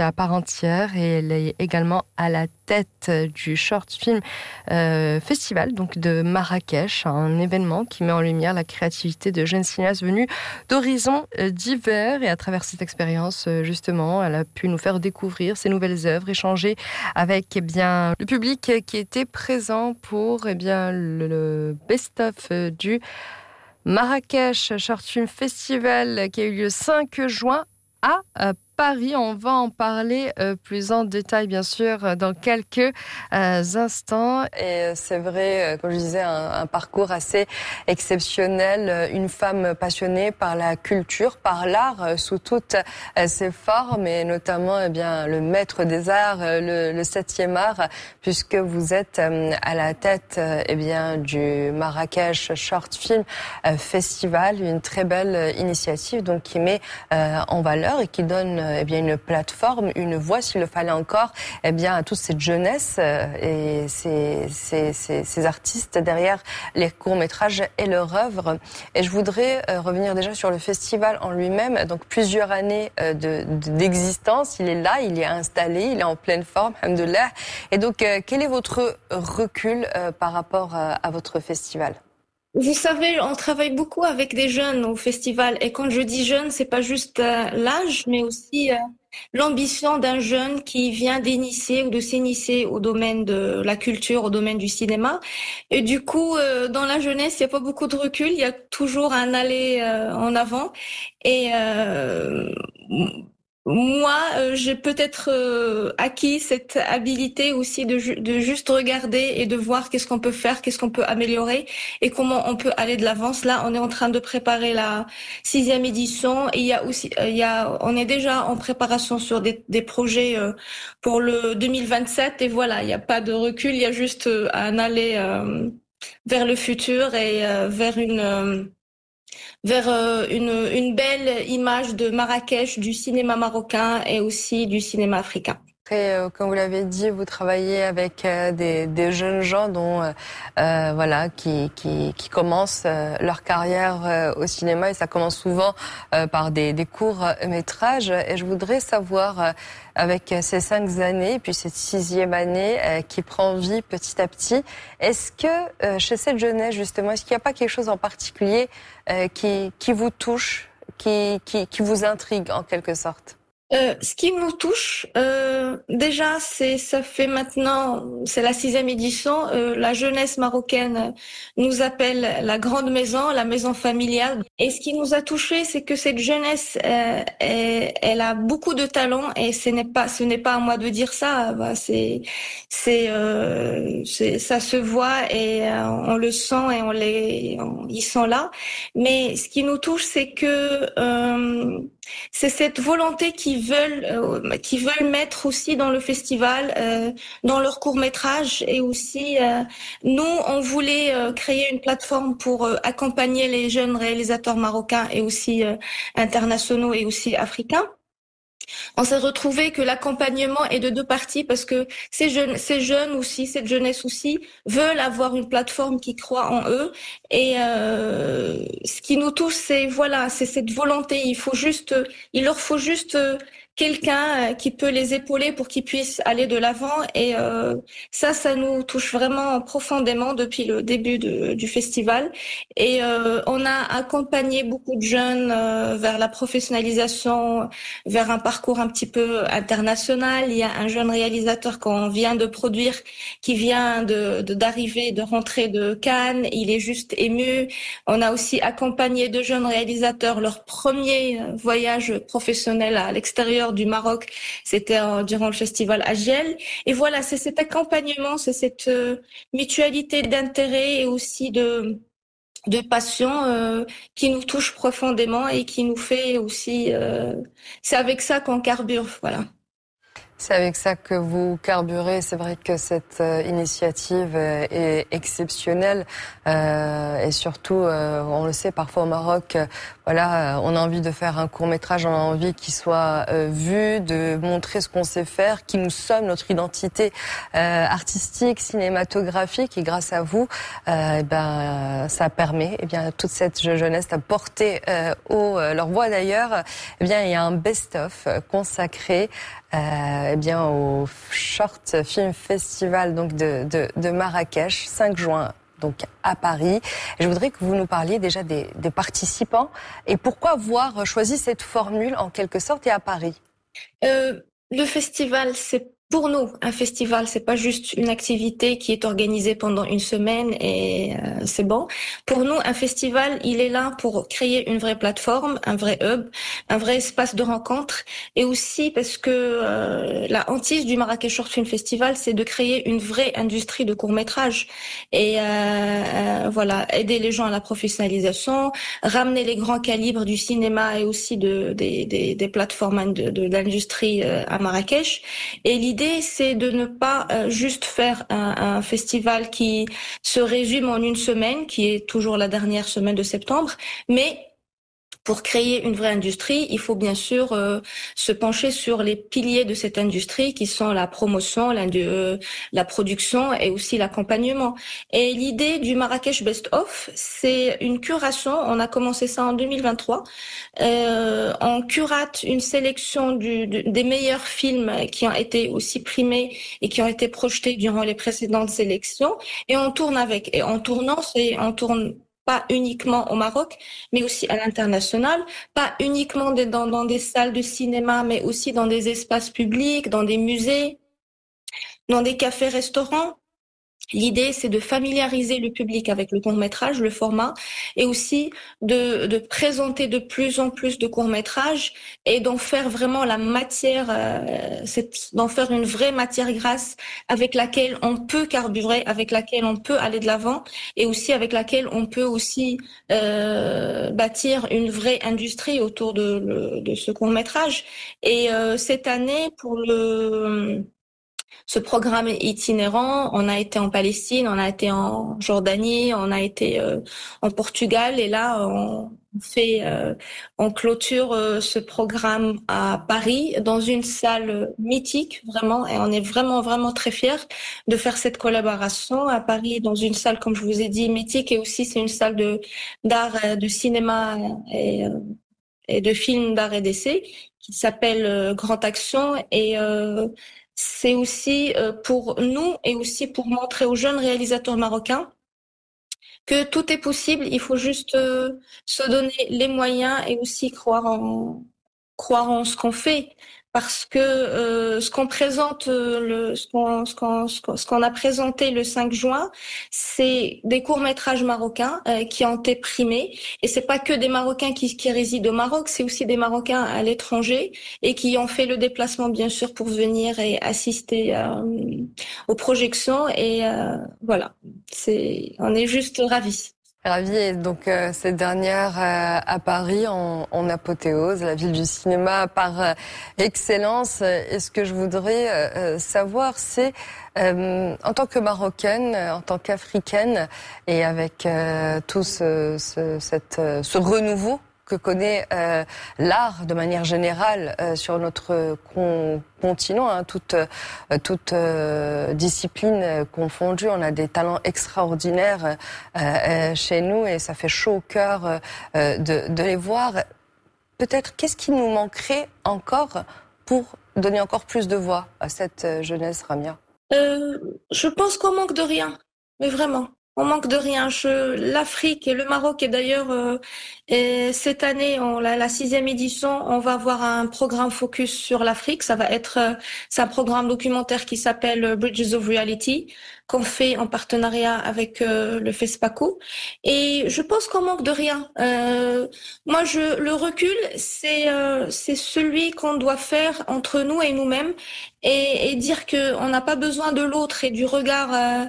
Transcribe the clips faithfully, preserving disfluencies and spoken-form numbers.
activité à part entière et elle est également à la tête du Short Film euh, Festival donc de Marrakech, un événement qui met en lumière la créativité de jeunes cinéastes venus d'horizons euh, divers. Et à travers cette expérience, euh, justement, elle a pu nous faire découvrir ces nouvelles œuvres, échanger avec eh bien, le public qui était présent pour eh bien, le, le best-of du Marrakech Short Film Festival qui a eu lieu le cinq juin à euh, Paris. On va en parler euh, plus en détail, bien sûr, dans quelques euh, instants. Et c'est vrai, comme je disais, un, un parcours assez exceptionnel. Une femme passionnée par la culture, par l'art, euh, sous toutes euh, ses formes, et notamment eh bien, le maître des arts, euh, le, le septième art, puisque vous êtes euh, à la tête euh, eh bien, du Marrakech Short Film euh, Festival, une très belle initiative donc, qui met euh, en valeur et qui donne eh bien, une plateforme, une voix, s'il le fallait encore, eh bien, à toute cette jeunesse et ces, ces, ces, ces artistes derrière les courts-métrages et leur œuvre. Et je voudrais revenir déjà sur le festival en lui-même. Donc, plusieurs années de, de, d'existence. Il est là, il est installé, il est en pleine forme, alhamdoulilah. Et donc, quel est votre recul par rapport à votre festival ? Vous savez, on travaille beaucoup avec des jeunes au festival. Et quand je dis jeune, c'est pas juste euh, l'âge, mais aussi euh, l'ambition d'un jeune qui vient d'initier ou de s'initier au domaine de la culture, au domaine du cinéma. Et du coup, euh, dans la jeunesse, il n'y a pas beaucoup de recul. Il y a toujours un aller euh, en avant. Et euh, moi, euh, j'ai peut-être euh, acquis cette habilité aussi de, ju- de juste regarder et de voir qu'est-ce qu'on peut faire, qu'est-ce qu'on peut améliorer et comment on peut aller de l'avant. Là, on est en train de préparer la sixième édition. Et il y a aussi, euh, il y a, on est déjà en préparation sur des, des projets euh, pour le deux mille vingt-sept. Et voilà, il n'y a pas de recul, il y a juste euh, un aller euh, vers le futur et euh, vers une euh, vers euh, une, une belle image de Marrakech, du cinéma marocain et aussi du cinéma africain. Après, euh, comme vous l'avez dit, vous travaillez avec euh, des, des jeunes gens dont, euh, euh, voilà, qui, qui, qui commencent euh, leur carrière euh, au cinéma, et ça commence souvent euh, par des, des courts métrages. Et je voudrais savoir, euh, avec ces cinq années, puis cette sixième année euh, qui prend vie petit à petit, est-ce que euh, chez cette jeunesse justement, est-ce qu'il n'y a pas quelque chose en particulier euh, qui, qui vous touche, qui, qui, qui vous intrigue en quelque sorte ? Euh, ce qui nous touche, euh, déjà, c'est ça fait maintenant, c'est la sixième édition. Euh, la jeunesse marocaine nous appelle la grande maison, la maison familiale. Et ce qui nous a touché, c'est que cette jeunesse, euh, elle, elle a beaucoup de talent. Et ce n'est pas, ce n'est pas à moi de dire ça. Bah, c'est, c'est, euh, c'est, ça se voit et euh, on le sent et on les, on, ils sont là. Mais ce qui nous touche, c'est que euh, c'est cette volonté qu'ils veulent, euh, qu'ils veulent mettre aussi dans le festival, euh, dans leur court-métrage. Et aussi, euh, nous, on voulait euh, créer une plateforme pour euh, accompagner les jeunes réalisateurs marocains et aussi euh, internationaux et aussi africains. On s'est retrouvé que l'accompagnement est de deux parties parce que ces jeunes, ces jeunes aussi, cette jeunesse aussi, veulent avoir une plateforme qui croit en eux. Et euh, ce qui nous touche, c'est voilà, c'est cette volonté. Il faut juste, il leur faut juste quelqu'un qui peut les épauler pour qu'ils puissent aller de l'avant. Et euh, ça, ça nous touche vraiment profondément depuis le début de, du festival. Et euh, on a accompagné beaucoup de jeunes euh, vers la professionnalisation, vers un parcours un petit peu international. Il y a un jeune réalisateur qu'on vient de produire qui vient de, de d'arriver, de rentrer de Cannes. Il est juste ému. On a aussi accompagné deux jeunes réalisateurs, leur premier voyage professionnel à l'extérieur du Maroc, c'était euh, durant le festival Agiel. Et voilà, c'est cet accompagnement, c'est cette euh, mutualité d'intérêt et aussi de de passion euh, qui nous touche profondément et qui nous fait aussi... Euh, c'est avec ça qu'on carbure, voilà. C'est avec ça que vous carburez. C'est vrai que cette euh, initiative euh, est exceptionnelle euh, et surtout, euh, on le sait, parfois au Maroc, euh, voilà, on a envie de faire un court métrage, on a envie qu'il soit euh, vu, de montrer ce qu'on sait faire, qui nous sommes, notre identité euh, artistique, cinématographique. Et grâce à vous, euh, eh ben, ça permet, eh bien, toute cette jeunesse à porter euh, haut euh, leur voix. D'ailleurs, eh bien, il y a un best-of consacré euh, eh bien, au Short Film Festival donc de, de, de Marrakech, cinq juin. Donc à Paris. Et je voudrais que vous nous parliez déjà des, des participants et pourquoi avoir choisi cette formule en quelque sorte et à Paris. Euh, le festival, c'est pour nous un festival, c'est pas juste une activité qui est organisée pendant une semaine et euh, c'est bon. Pour nous, un festival, il est là pour créer une vraie plateforme, un vrai hub, un vrai espace de rencontre, et aussi parce que euh, la hantise du Marrakech Short Film Festival, c'est de créer une vraie industrie de court métrage et euh, euh, voilà, aider les gens à la professionnalisation, ramener les grands calibres du cinéma et aussi de des des, des plateformes de, de l'industrie euh, à Marrakech. Et l'idée, c'est de ne pas euh, juste faire un, un festival qui se résume en une semaine, qui est toujours la dernière semaine de septembre, mais pour créer une vraie industrie, il faut bien sûr euh, se pencher sur les piliers de cette industrie qui sont la promotion, la, euh, la production et aussi l'accompagnement. Et l'idée du Marrakech Best Of, c'est une curation. On a commencé ça en deux mille vingt-trois. Euh, on curate une sélection du, du, des meilleurs films qui ont été aussi primés et qui ont été projetés durant les précédentes sélections. Et on tourne avec. Et en tournant, c'est on tourne pas uniquement au Maroc, mais aussi à l'international, pas uniquement dans, dans des salles de cinéma, mais aussi dans des espaces publics, dans des musées, dans des cafés-restaurants. L'idée, c'est de familiariser le public avec le court-métrage, le format, et aussi de, de présenter de plus en plus de courts-métrages et d'en faire vraiment la matière, euh, c'est, d'en faire une vraie matière grasse avec laquelle on peut carburer, avec laquelle on peut aller de l'avant et aussi avec laquelle on peut aussi euh, bâtir une vraie industrie autour de, de ce court-métrage. Et euh, cette année, pour le... Ce programme est itinérant. On a été en Palestine, on a été en Jordanie, on a été euh, en Portugal et là on fait, euh, on clôture euh, ce programme à Paris dans une salle mythique vraiment et on est vraiment vraiment très fiers de faire cette collaboration à Paris dans une salle comme je vous ai dit mythique et aussi c'est une salle de d'art, de cinéma et, et de films d'art et d'essai qui s'appelle euh, Grand Action et euh, c'est aussi euh, pour nous et aussi pour montrer aux jeunes réalisateurs marocains que tout est possible. Il faut juste euh, se donner les moyens et aussi croire en croire en ce qu'on fait. Parce que euh, ce qu'on présente, euh, le, ce qu'on, ce qu'on, ce qu'on, ce qu'on a présenté le cinq juin, c'est des courts-métrages marocains euh, qui ont été primés. Et c'est pas que des Marocains qui, qui résident au Maroc, c'est aussi des Marocains à l'étranger et qui ont fait le déplacement, bien sûr, pour venir et assister euh, aux projections. Et euh, voilà, c'est, on est juste ravis. Ravi et donc euh, cette dernière euh, à Paris en, en apothéose, la ville du cinéma par euh, excellence. Et ce que je voudrais euh, savoir, c'est euh, en tant que Marocaine, en tant qu'Africaine, et avec euh, tout ce, ce, cette, ce renouveau que connaît euh, l'art de manière générale euh, sur notre con, continent, hein, toute, euh, toute euh, discipline confondue. On a des talents extraordinaires euh, euh, chez nous et ça fait chaud au cœur euh, de, de les voir. Peut-être qu'est-ce qui nous manquerait encore pour donner encore plus de voix à cette jeunesse, Ramia? euh, Je pense qu'on manque de rien, mais vraiment. On manque de rien. Je, l'Afrique et le Maroc, et d'ailleurs, euh, et cette année, on, la, la sixième édition, on va avoir un programme focus sur l'Afrique. Ça va être, euh, c'est un programme documentaire qui s'appelle Bridges of Reality, qu'on fait en partenariat avec euh, le FESPACO. Et je pense qu'on manque de rien. Euh, moi, je, le recul, c'est, euh, c'est celui qu'on doit faire entre nous et nous-mêmes, et, et dire que on n'a pas besoin de l'autre et du regard. Euh,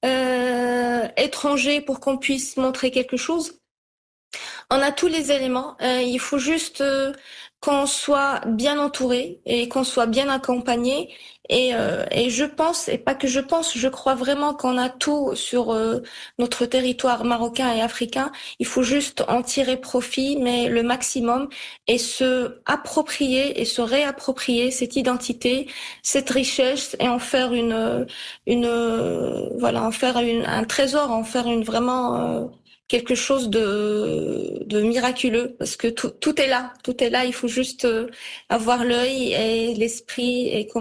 Euh, étranger pour qu'on puisse montrer quelque chose. On a tous les éléments. Euh, il faut juste euh, qu'on soit bien entouré et qu'on soit bien accompagné. Et, euh, et je pense, et pas que je pense, je crois vraiment qu'on a tout sur euh, notre territoire marocain et africain. Il faut juste en tirer profit, mais le maximum, et se approprier et se réapproprier cette identité, cette richesse, et en faire une, une, voilà, en faire une, un trésor, en faire une vraiment euh, quelque chose de, de miraculeux parce que tout, tout est là, tout est là. Il faut juste avoir l'œil et l'esprit et